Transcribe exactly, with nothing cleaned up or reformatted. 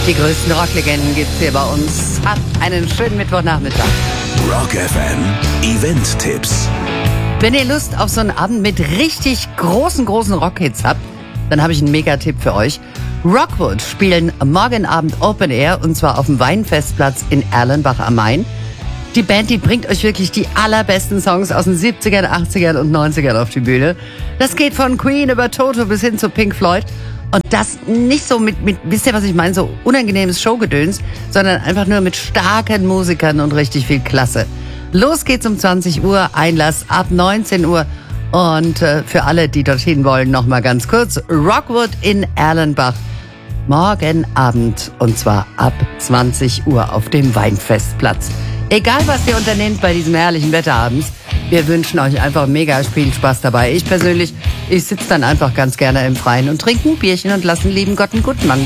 Die größten Rocklegenden gibt's hier bei uns. Habt einen schönen Mittwochnachmittag. Rock F M Event-Tipps. Wenn ihr Lust auf so einen Abend mit richtig großen, großen Rockhits habt, dann habe ich einen Mega-Tipp für euch. Rockwood spielen morgen Abend Open Air und zwar auf dem Weinfestplatz in Erlenbach am Main. Die Band, die bringt euch wirklich die allerbesten Songs aus den siebzigern, achtzigern und neunzigern auf die Bühne. Das geht von Queen über Toto bis hin zu Pink Floyd. Und das nicht so mit, mit, wisst ihr, was ich meine, so unangenehmes Showgedöns, sondern einfach nur mit starken Musikern und richtig viel Klasse. Los geht's um zwanzig Uhr, Einlass ab neunzehn Uhr. Und äh, für alle, die dorthin wollen, noch mal ganz kurz, Rockwood in Erlenbach. Morgen Abend und zwar ab zwanzig Uhr auf dem Weinfestplatz. Egal, was ihr unternehmt bei diesem herrlichen Wetter abends, wir wünschen euch einfach mega Spielspaß dabei. Ich persönlich, ich sitze dann einfach ganz gerne im Freien und trinke ein Bierchen und lasse den lieben Gott einen guten Mann.